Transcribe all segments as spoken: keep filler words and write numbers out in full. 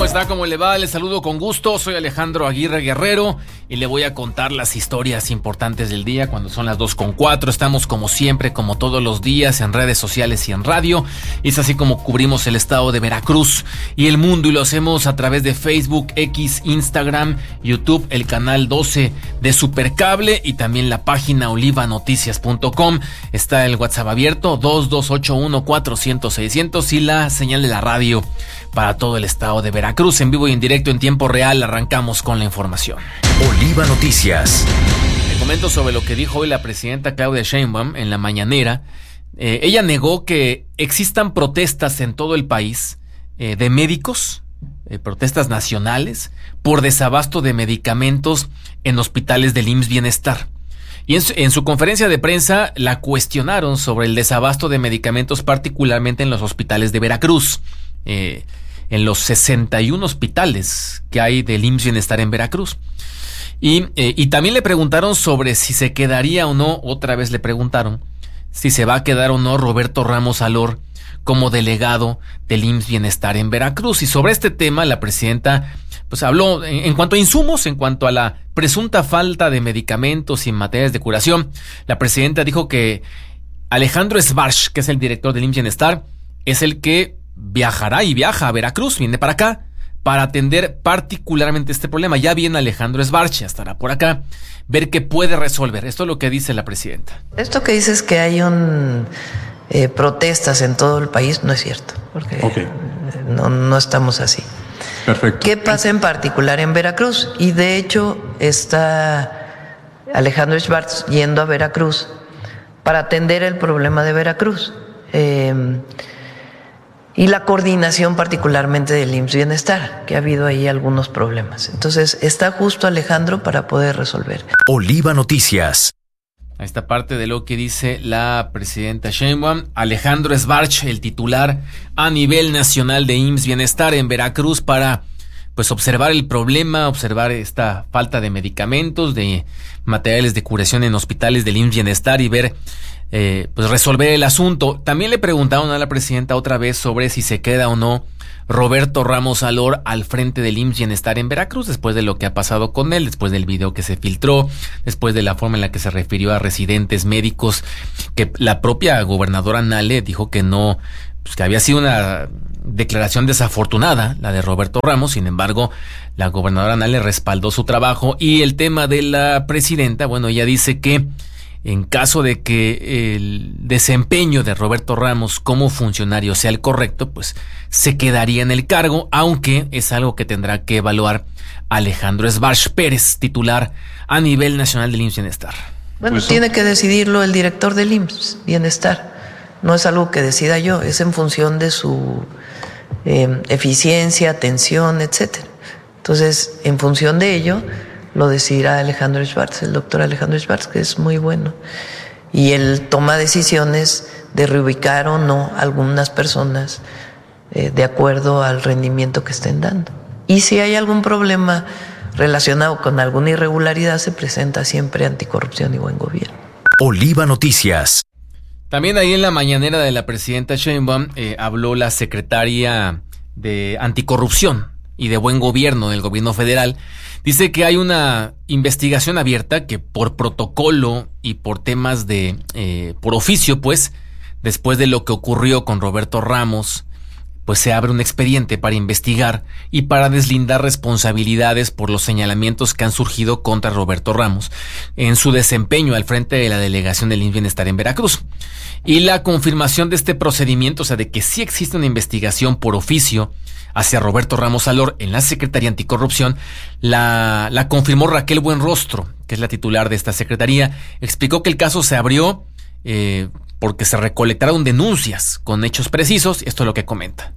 está? ¿Cómo le va? Les saludo con gusto. Soy Alejandro Aguirre Guerrero y le voy a contar las historias importantes del día cuando son las dos con cuatro. Estamos como siempre, como todos los días, en redes sociales y en radio. Y es así como cubrimos el estado de Veracruz y el mundo, y lo hacemos a través de Facebook, X, Instagram, YouTube, el canal doce de Supercable y también la página oliva noticias punto com. Está el WhatsApp abierto dos dos ocho uno cuatro cero cero seis cero cero y la señal de la radio para todo el estado de Veracruz, en vivo y en directo en tiempo real. Arrancamos con la información. Oliva Noticias. Le comento sobre lo que dijo hoy la presidenta Claudia Sheinbaum en la mañanera. Eh, ella negó que existan protestas en todo el país eh, de médicos, eh, protestas nacionales, por desabasto de medicamentos en hospitales del I M S S Bienestar. Y en su, en su conferencia de prensa la cuestionaron sobre el desabasto de medicamentos, particularmente en los hospitales de Veracruz. Eh, en los sesenta y uno hospitales que hay del I M S S Bienestar en Veracruz. Y, eh, y también le preguntaron sobre si se quedaría o no, otra vez le preguntaron, si se va a quedar o no Roberto Ramos Alor como delegado del I M S S Bienestar en Veracruz. Y sobre este tema la presidenta pues habló en, en cuanto a insumos, en cuanto a la presunta falta de medicamentos y materias de curación. La presidenta dijo que Alejandro Sbarch, que es el director del I M S S Bienestar, es el que viajará y viaja a Veracruz, viene para acá, para atender particularmente este problema. Ya viene Alejandro Sbarch, estará por acá, ver qué puede resolver. Esto es lo que dice la presidenta. Esto que dices que hay un eh, protestas en todo el país no es cierto, porque okay. no, no estamos así. Perfecto. ¿Qué pasa en particular en Veracruz? Y de hecho está Alejandro Sbarch yendo a Veracruz para atender el problema de Veracruz. Eh, Y la coordinación particularmente del I M S S Bienestar, que ha habido ahí algunos problemas. Entonces está justo Alejandro para poder resolver. Oliva Noticias. A esta parte de lo que dice la presidenta Sheinbaum, Alejandro Sbarch, el titular a nivel nacional de I M S S Bienestar en Veracruz, para pues observar el problema, observar esta falta de medicamentos, de materiales de curación en hospitales del I M S S Bienestar y ver Eh, pues resolver el asunto. También le preguntaron a la presidenta otra vez sobre si se queda o no Roberto Ramos Alor al frente del I M S S Bienestar en Veracruz, después de lo que ha pasado con él, después del video que se filtró, después de la forma en la que se refirió a residentes médicos, que la propia gobernadora Nale dijo que no, pues que había sido una declaración desafortunada la de Roberto Ramos. Sin embargo, la gobernadora Nale respaldó su trabajo. Y el tema de la presidenta, bueno, ella dice que en caso de que el desempeño de Roberto Ramos como funcionario sea el correcto, pues se quedaría en el cargo, aunque es algo que tendrá que evaluar Alejandro Sbarch Pérez, titular a nivel nacional del I M S S Bienestar. Bueno, pues tiene que decidirlo el director del I M S S Bienestar. No es algo que decida yo, es en función de su eh, eficiencia, atención, etcétera. Entonces, en función de ello, lo decidirá Alejandro Sbarch, el doctor Alejandro Sbarch, que es muy bueno. Y él toma decisiones de reubicar o no a algunas personas eh, de acuerdo al rendimiento que estén dando. Y si hay algún problema relacionado con alguna irregularidad, se presenta siempre Anticorrupción y Buen Gobierno. Oliva Noticias. También ahí en la mañanera de la presidenta Sheinbaum eh, habló la secretaria de Anticorrupción y de Buen Gobierno del gobierno federal. Dice que hay una investigación abierta que por protocolo y por temas de, eh, por oficio, pues, después de lo que ocurrió con Roberto Ramos, pues se abre un expediente para investigar y para deslindar responsabilidades por los señalamientos que han surgido contra Roberto Ramos en su desempeño al frente de la delegación del I M S S Bienestar en Veracruz. Y la confirmación de este procedimiento, o sea, de que sí existe una investigación por oficio hacia Roberto Ramos Alor en la Secretaría Anticorrupción, la, la confirmó Raquel Buenrostro, que es la titular de esta secretaría. Explicó que el caso se abrió eh, porque se recolectaron denuncias con hechos precisos, y esto es lo que comenta.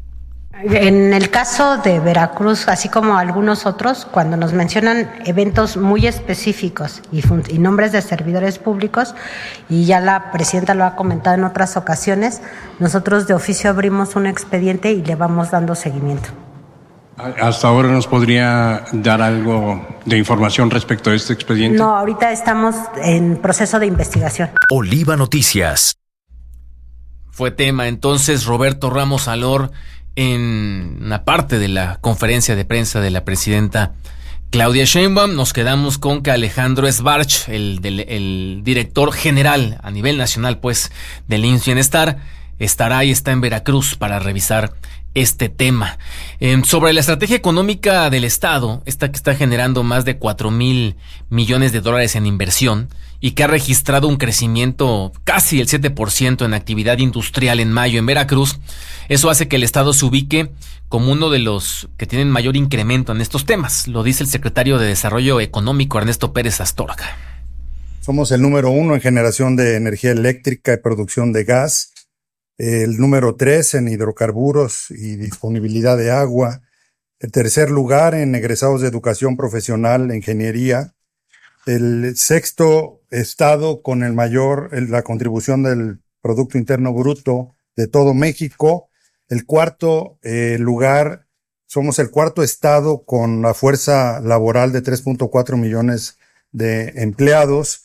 En el caso de Veracruz, así como algunos otros, cuando nos mencionan eventos muy específicos y, fun- y nombres de servidores públicos, y ya la presidenta lo ha comentado en otras ocasiones, nosotros de oficio abrimos un expediente y le vamos dando seguimiento. ¿Hasta ahora nos podría dar algo de información respecto a este expediente? No, ahorita estamos en proceso de investigación. Oliva Noticias. Fue tema entonces Roberto Ramos Alor en una parte de la conferencia de prensa de la presidenta Claudia Sheinbaum. Nos quedamos con que Alejandro Sbarch, el, el, el director general a nivel nacional, pues, del I M S S Bienestar, estará y está en Veracruz para revisar este tema. Eh, sobre la estrategia económica del Estado, esta que está generando más de cuatro mil millones de dólares en inversión y que ha registrado un crecimiento casi el siete por ciento en actividad industrial en mayo en Veracruz, eso hace que el Estado se ubique como uno de los que tienen mayor incremento en estos temas. Lo dice el secretario de Desarrollo Económico, Ernesto Pérez Astorga. Somos el número uno en generación de energía eléctrica y producción de gas, el número tres en hidrocarburos y disponibilidad de agua, el tercer lugar en egresados de educación profesional e ingeniería, el sexto estado con el mayor, la contribución del Producto Interno Bruto de todo México, el cuarto eh, lugar, somos el cuarto estado con la fuerza laboral de tres punto cuatro millones de empleados,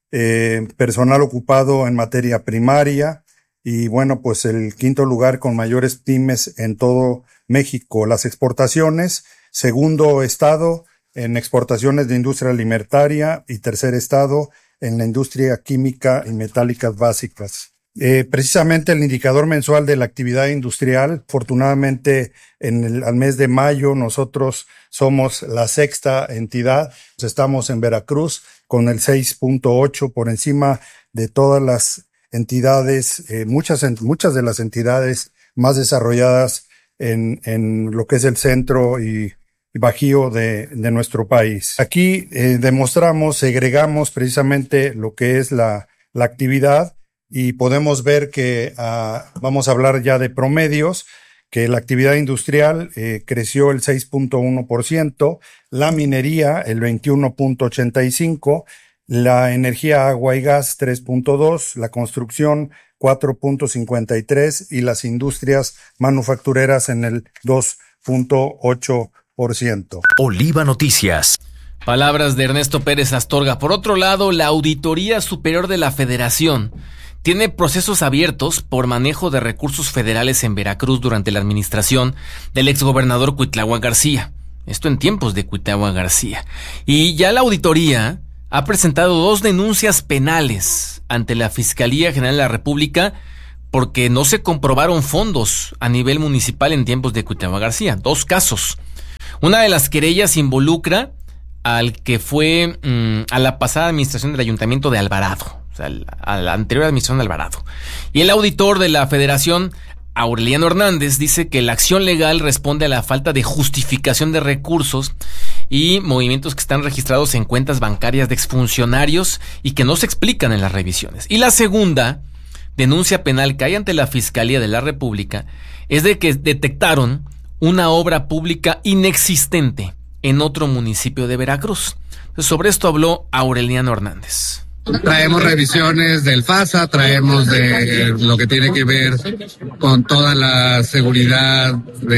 eh, personal ocupado en materia primaria y bueno, pues el quinto lugar con mayores pymes en todo México. Las exportaciones, segundo estado en exportaciones de industria alimentaria y tercer estado en la industria química y metálicas básicas. Eh, precisamente el indicador mensual de la actividad industrial, afortunadamente en el al mes de mayo nosotros somos la sexta entidad, estamos en Veracruz con el seis punto ocho por encima de todas las entidades, eh, muchas muchas de las entidades más desarrolladas en en lo que es el centro y bajío de, de nuestro país. Aquí eh, demostramos, segregamos precisamente lo que es la, la actividad y podemos ver que uh, vamos a hablar ya de promedios, que la actividad industrial eh, creció el seis punto uno por ciento, la minería el veintiuno punto ochenta y cinco por ciento, la energía, agua y gas tres punto dos por ciento, la construcción cuatro punto cincuenta y tres por ciento y las industrias manufactureras en el dos punto ocho por ciento. Oliva Noticias. Palabras de Ernesto Pérez Astorga. Por otro lado, la Auditoría Superior de la Federación tiene procesos abiertos por manejo de recursos federales en Veracruz durante la administración del exgobernador Cuitláhuac García. Esto en tiempos de Cuitláhuac García. Y ya la auditoría ha presentado dos denuncias penales ante la Fiscalía General de la República porque no se comprobaron fondos a nivel municipal en tiempos de Cuitláhuac García. Dos casos. Una de las querellas involucra al que fue mmm, a la pasada administración del Ayuntamiento de Alvarado, o sea, a la anterior administración de Alvarado. Y el auditor de la Federación, Aureliano Hernández, dice que la acción legal responde a la falta de justificación de recursos y movimientos que están registrados en cuentas bancarias de exfuncionarios y que no se explican en las revisiones. Y la segunda denuncia penal que hay ante la Fiscalía de la República es de que detectaron una obra pública inexistente en otro municipio de Veracruz. Entonces, sobre esto habló Aureliano Hernández. Traemos revisiones del FASA, traemos de lo que tiene que ver con toda la seguridad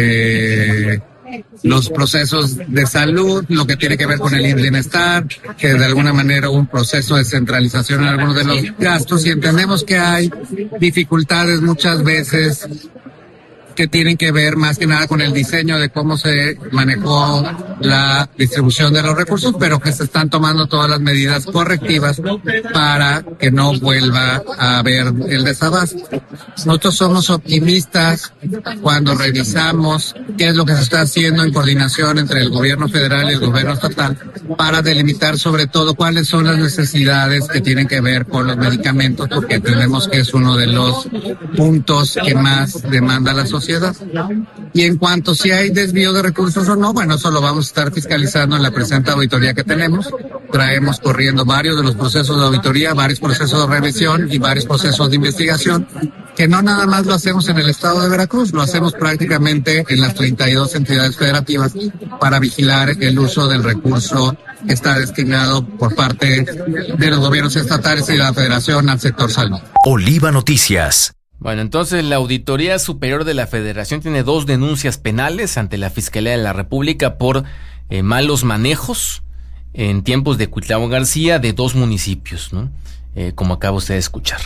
de los procesos de salud, lo que tiene que ver con el I M S S Bienestar, que de alguna manera hubo un proceso de centralización en algunos de los gastos y entendemos que hay dificultades muchas veces que tienen que ver más que nada con el diseño de cómo se manejó la distribución de los recursos, pero que se están tomando todas las medidas correctivas para que no vuelva a haber el desabasto. Nosotros somos optimistas cuando revisamos qué es lo que se está haciendo en coordinación entre el gobierno federal y el gobierno estatal para delimitar sobre todo cuáles son las necesidades que tienen que ver con los medicamentos, porque entendemos que es uno de los puntos que más demanda la sociedad. Y en cuanto si hay desvío de recursos o no, bueno, eso lo vamos a estar fiscalizando en la presente auditoría que tenemos. Traemos corriendo varios de los procesos de auditoría, varios procesos de revisión y varios procesos de investigación, que no nada más lo hacemos en el estado de Veracruz, lo hacemos prácticamente en las treinta y dos entidades federativas para vigilar el uso del recurso que está destinado por parte de los gobiernos estatales y de la Federación al sector salud. Oliva Noticias. Bueno, entonces la Auditoría Superior de la Federación tiene dos denuncias penales ante la Fiscalía de la República por eh, malos manejos en tiempos de Cuitláhuac García de dos municipios, ¿no? eh, como acaba usted de escuchar.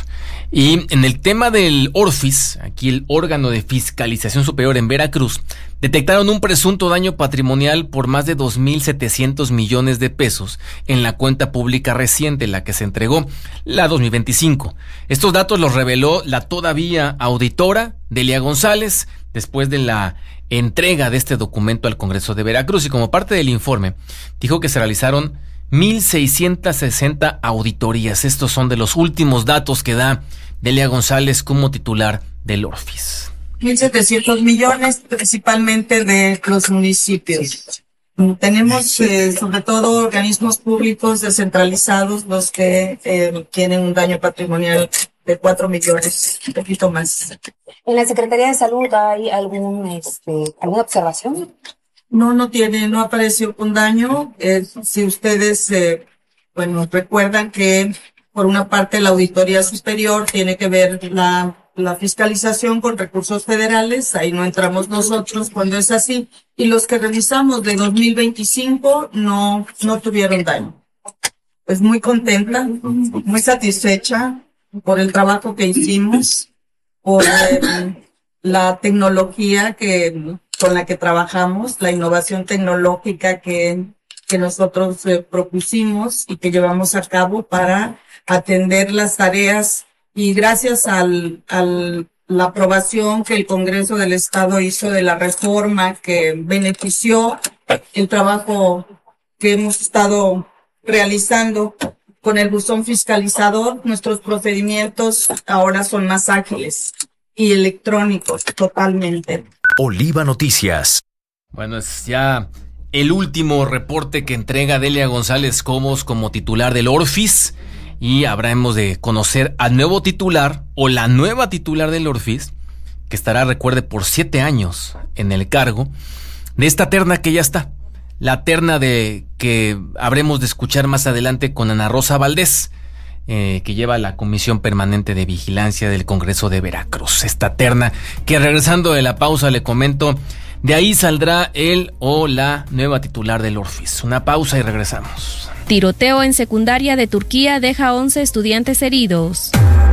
Y en el tema del ORFIS, aquí el órgano de fiscalización superior en Veracruz, detectaron un presunto daño patrimonial por más de dos mil setecientos millones de pesos en la cuenta pública reciente, la que se entregó, la dos mil veinticinco. Estos datos los reveló la todavía auditora Delia González después de la entrega de este documento al Congreso de Veracruz, y como parte del informe dijo que se realizaron mil seiscientas sesenta auditorías. Estos son de los últimos datos que da Delia González como titular del ORFIS. mil setecientos millones, principalmente de los municipios. Tenemos eh, sobre todo organismos públicos descentralizados los que eh, tienen un daño patrimonial de cuatro millones, un poquito más. ¿En la Secretaría de Salud hay algún, este, alguna observación? No, no tiene, no apareció un daño. Eh, si ustedes, eh, bueno, recuerdan que por una parte la auditoría superior tiene que ver la, la fiscalización con recursos federales, ahí no entramos nosotros cuando es así, y los que revisamos de dos mil veinticinco no, no tuvieron daño. Pues muy contenta, muy satisfecha por el trabajo que hicimos, por eh, la tecnología que con la que trabajamos, la innovación tecnológica que, que nosotros eh, propusimos y que llevamos a cabo para atender las tareas, y gracias al, al la aprobación que el Congreso del Estado hizo de la reforma que benefició el trabajo que hemos estado realizando con el buzón fiscalizador, nuestros procedimientos ahora son más ágiles y electrónicos totalmente. Oliva Noticias. Bueno, es ya el último reporte que entrega Delia González Cobos como titular del ORFIS, y habremos de conocer al nuevo titular o la nueva titular del ORFIS, que estará, recuerde, por siete años en el cargo, de esta terna que ya está, la terna de que habremos de escuchar más adelante con Ana Rosa Valdés, eh, que lleva la Comisión Permanente de Vigilancia del Congreso de Veracruz. Esta terna que, regresando de la pausa, le comento, de ahí saldrá él o la nueva titular del ORFIS. Una pausa y regresamos. Tiroteo en secundaria de Turquía deja once estudiantes heridos.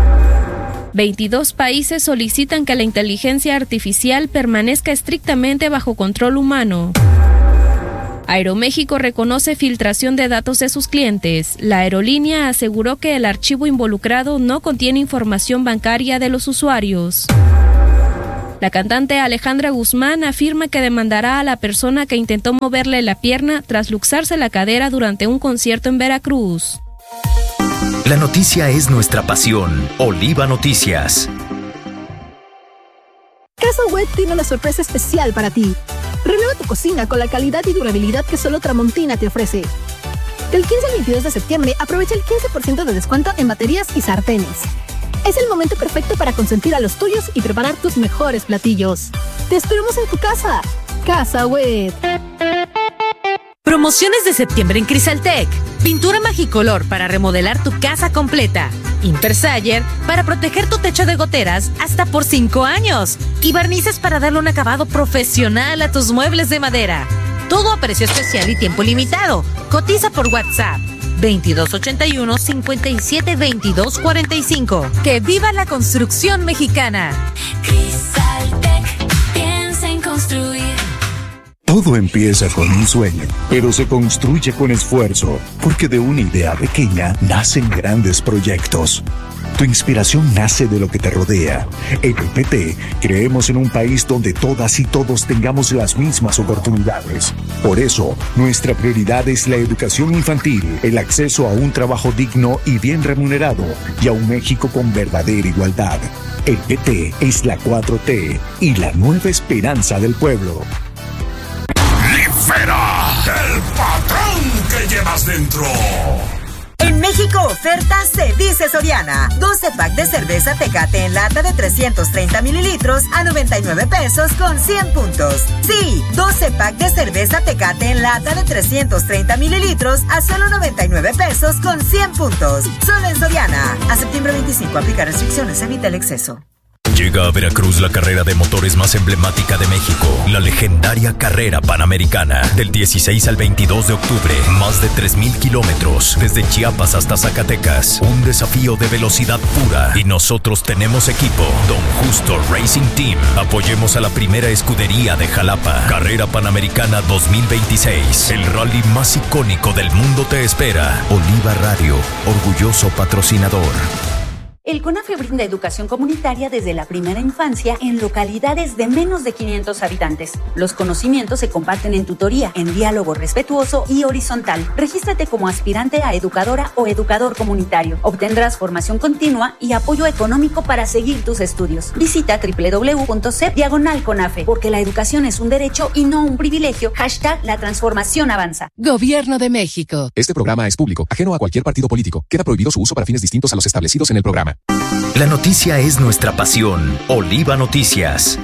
veintidós países solicitan que la inteligencia artificial permanezca estrictamente bajo control humano. Aeroméxico reconoce filtración de datos de sus clientes. La aerolínea aseguró que el archivo involucrado no contiene información bancaria de los usuarios. La cantante Alejandra Guzmán afirma que demandará a la persona que intentó moverle la pierna tras luxarse la cadera durante un concierto en Veracruz. La noticia es nuestra pasión. Oliva Noticias. Casa Wet tiene una sorpresa especial para ti. Renueva tu cocina con la calidad y durabilidad que solo Tramontina te ofrece. Del quince al veintidós de septiembre, aprovecha el quince por ciento de descuento en baterías y sartenes. Es el momento perfecto para consentir a los tuyos y preparar tus mejores platillos. ¡Te esperamos en tu casa! Casa Wet. Promociones de septiembre en Crisaltec. Pintura Magicolor para remodelar tu casa completa. Intersayer para proteger tu techo de goteras hasta por cinco años. Y barnices para darle un acabado profesional a tus muebles de madera. Todo a precio especial y tiempo limitado. Cotiza por WhatsApp veintidós ochenta y uno, cincuenta y siete, veintidós cuarenta y cinco. ¡Que viva la construcción mexicana! Crisaltec, piensa en construir. Todo empieza con un sueño, pero se construye con esfuerzo, porque de una idea pequeña nacen grandes proyectos. Tu inspiración nace de lo que te rodea. En el P T creemos en un país donde todas y todos tengamos las mismas oportunidades. Por eso, nuestra prioridad es la educación infantil, el acceso a un trabajo digno y bien remunerado, y a un México con verdadera igualdad. El P T es la cuatro T y la nueva esperanza del pueblo. ¡Libera el patrón que llevas dentro! En México oferta se dice Soriana. doce pack de cerveza Tecate en lata de trescientos treinta mililitros a noventa y nueve pesos con cien puntos. Sí, doce pack de cerveza Tecate en lata de trescientos treinta mililitros a solo noventa y nueve pesos con cien puntos. Solo en Soriana. A septiembre veinticinco, aplica restricciones, evita el exceso. Llega a Veracruz la carrera de motores más emblemática de México, la legendaria Carrera Panamericana, del dieciséis al veintidós de octubre, más de tres mil kilómetros, desde Chiapas hasta Zacatecas, un desafío de velocidad pura, y nosotros tenemos equipo, Don Justo Racing Team. Apoyemos a la primera escudería de Jalapa. Carrera Panamericana dos mil veintiséis, el rally más icónico del mundo te espera. Oliva Radio, orgulloso patrocinador. El CONAFE brinda educación comunitaria desde la primera infancia en localidades de menos de quinientos habitantes. Los conocimientos se comparten en tutoría, en diálogo respetuoso y horizontal. Regístrate como aspirante a educadora o educador comunitario. Obtendrás formación continua y apoyo económico para seguir tus estudios. Visita doble u doble u doble u punto c e p diagonal CONAFE, porque la educación es un derecho y no un privilegio. Hashtag la transformación avanza. Gobierno de México. Este programa es público, ajeno a cualquier partido político. Queda prohibido su uso para fines distintos a los establecidos en el programa. La noticia es nuestra pasión. Oliva Noticias.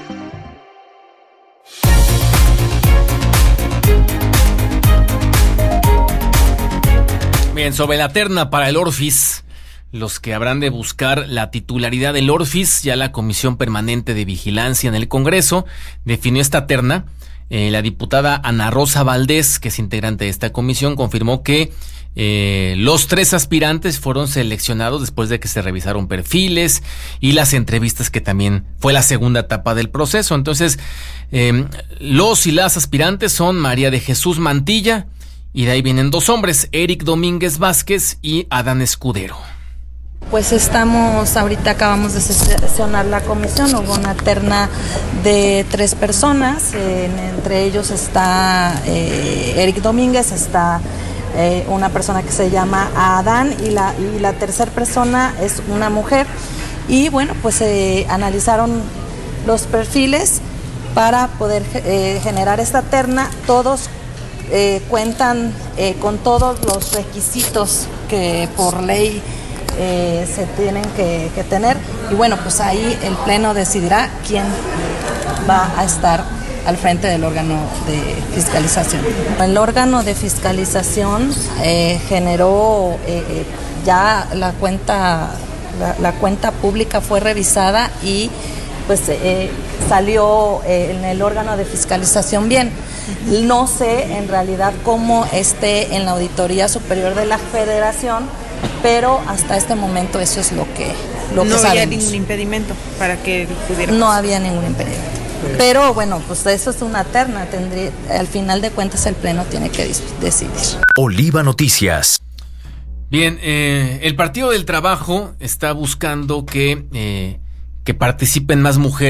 Bien, sobre la terna para el Orfis, los que habrán de buscar la titularidad del Orfis, ya la Comisión Permanente de Vigilancia en el Congreso definió esta terna. Eh, la diputada Ana Rosa Valdés, que es integrante de esta comisión, confirmó que Eh, los tres aspirantes fueron seleccionados después de que se revisaron perfiles y las entrevistas, que también fue la segunda etapa del proceso. Entonces, eh, los y las aspirantes son María de Jesús Mantilla, y de ahí vienen dos hombres, Eric Domínguez Vázquez y Adán Escudero. Pues estamos, ahorita acabamos de sesionar la comisión, hubo una terna de tres personas, eh, entre ellos está eh, Eric Domínguez, está Eh, una persona que se llama Adán, y la, y la tercera persona es una mujer. Y bueno, pues eh, analizaron los perfiles para poder eh, generar esta terna. Todos eh, cuentan eh, con todos los requisitos que por ley eh, se tienen que, que tener. Y bueno, pues ahí el Pleno decidirá quién va a estar al frente del órgano de fiscalización. El órgano de fiscalización eh, generó eh, ya la cuenta, la, la cuenta pública fue revisada y pues eh, salió eh, en el órgano de fiscalización bien. No sé en realidad cómo esté en la Auditoría Superior de la Federación, pero hasta este momento eso es lo que, lo que sabemos. No había ningún impedimento para que pudiera. No había ningún impedimento. Pero bueno, pues eso es una terna, tendría, al final de cuentas el Pleno tiene que decidir. Oliva Noticias. Bien, eh, el Partido del Trabajo está buscando que, eh, que participen más mujeres